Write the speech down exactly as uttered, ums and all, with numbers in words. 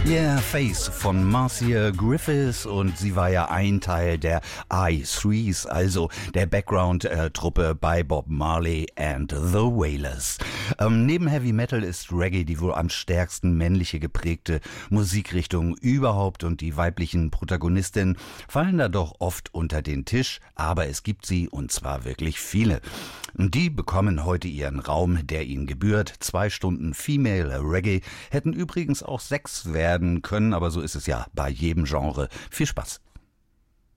Yeah, Face von Marcia Griffiths, und sie war ja ein Teil der I Threes, also der Background-Truppe bei Bob Marley and the Wailers. Ähm, neben Heavy Metal ist Reggae die wohl am stärksten männliche geprägte Musikrichtung überhaupt, und die weiblichen Protagonistinnen fallen da doch oft unter den Tisch, aber es gibt sie, und zwar wirklich viele. Und die bekommen heute ihren Raum, der ihnen gebührt. Zwei Stunden Female Reggae hätten übrigens auch sechs werden können, aber so ist es ja bei jedem Genre. Viel Spaß.